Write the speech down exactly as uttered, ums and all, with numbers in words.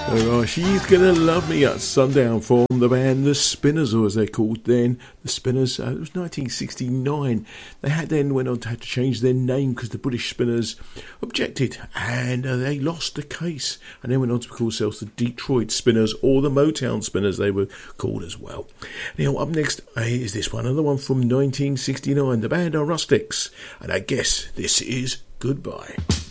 Oh, she's gonna love me at sundown from the band The Spinners, or as they're called then, The Spinners. Uh, it was nineteen sixty-nine. They had then went on to have to change their name because the British Spinners objected, and uh, they lost the case, and then went on to call themselves the Detroit Spinners, or the Motown Spinners they were called as well. Now up next uh, is this one, another one from nineteen sixty-nine. The band are Rustics, and I guess this is Goodbye.